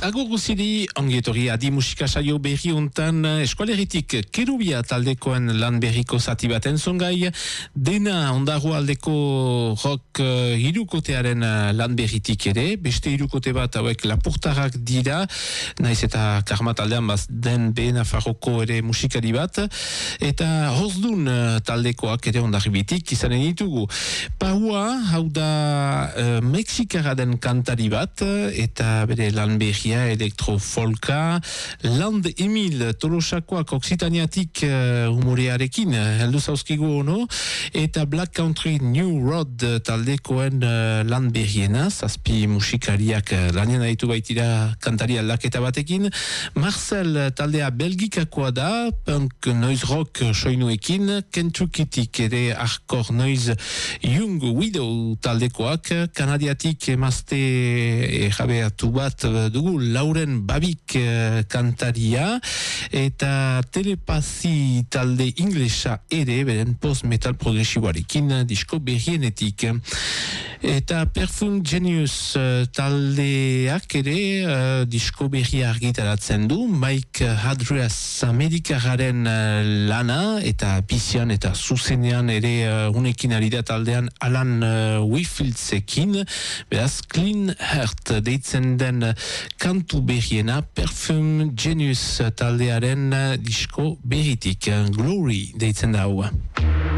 Agur guziri, ongietori adi musika saio berri untan eskualeritik Kerubia taldekoen lan berriko zati bat entzongai, dena ondago aldeko rock hirukotearen lan berritik ere, beste hirukote bat hauek lapurtarrak dira, naiz eta karma taldean den behen afarroko ere musikari bat, eta hozdun taldekoak ere ondarribitik izanen ditugu. Paua, hau da Mexikara den kantari bat, eta bere lan berria elektrofolka, Land Emil Tolosakoak Oksitaniatik humorearekin heldu zauzkigu ono, eta Black Country New Road taldekoen lan berriena, zazpi musikariak lanien aditu baitira kantari aldaketa batekin. Marcel taldea belgikakoa da, punk noise rock soinuekin, Kentuckytik ere hardcore noise Young Widow taldekoak, kanadiatik emazte jabeatu bat dugu Lauren Babik kantaria, eta Telepathy talde inglesa ere, beren post-metal progresiboarekin disko berrienetik. Eta Perfume Genius taldeak ere disko berria argitaratzen du, Mike Hadras Amerikararen lana, eta bizian eta zuzenean ere unekin ari da taldean Alan Wifildsekin, beraz Clean Heart deitzen den kantu berriena Perfume Genius taldearen disko berritik, Glory deitzen da hau.